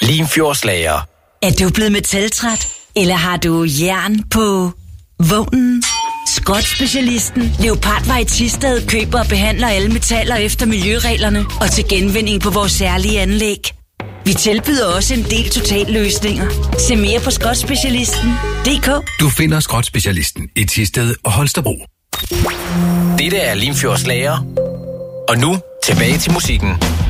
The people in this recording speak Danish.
Limfjordslager. Er du blevet metaltræt? Eller har du jern på vognen? Skrotspecialisten Leopardvej i Thisted køber og behandler alle metaller efter miljøreglerne og til genvinding på vores særlige anlæg. Vi tilbyder også en del totalløsninger. Se mere på skrotspecialisten.dk. Du finder Skrotspecialisten i Thisted og Holstebro. Dette er Limfjordslager. Og nu tilbage til musikken.